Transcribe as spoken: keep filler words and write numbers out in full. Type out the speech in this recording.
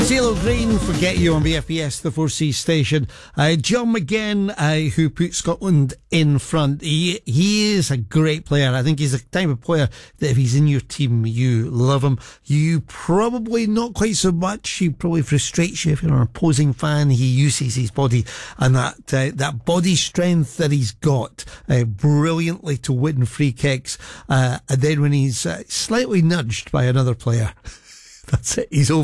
CeeLo Green, Forget You on B F B S, the four C station. Uh, John McGinn, uh, who put Scotland in front. He, he is a great player. I think he's the type of player that if he's in your team, you love him. You probably not quite so much. He probably frustrates you if you're an opposing fan. He uses his body and that uh, that body strength that he's got uh, brilliantly to win free kicks. Uh, and then when he's uh, slightly nudged by another player, that's it. He's over.